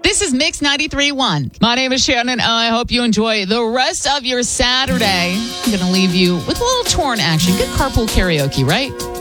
This is Mix 93.1. My name is Shannon. I hope you enjoy the rest of your Saturday. I'm going to leave you with a little torn action. Good carpool karaoke, right?